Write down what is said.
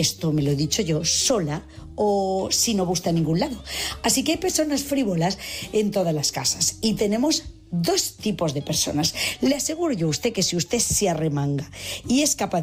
esto me lo he dicho yo, sola o si no gusta a ningún lado. Así que hay personas frívolas en todas las casas y tenemos dos tipos de personas. Le aseguro yo a usted que si usted se arremanga y es capaz